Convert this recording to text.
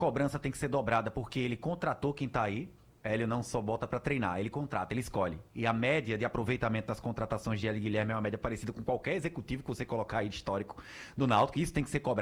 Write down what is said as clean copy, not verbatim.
cobrança tem que ser dobrada porque ele contratou quem tá aí. Hélio não só bota pra treinar, ele contrata, ele escolhe. E a média de aproveitamento das contratações de Hélio e Guilherme é uma média parecida com qualquer executivo que você colocar aí de histórico do Náutico. Isso tem que ser cobrado.